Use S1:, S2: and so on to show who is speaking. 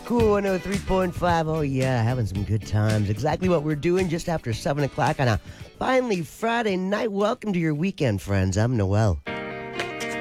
S1: Cool 103.5. Oh, yeah, having some good times. Exactly what we're doing just after 7 o'clock on a finally Friday night. Welcome to your weekend, friends. I'm Noel.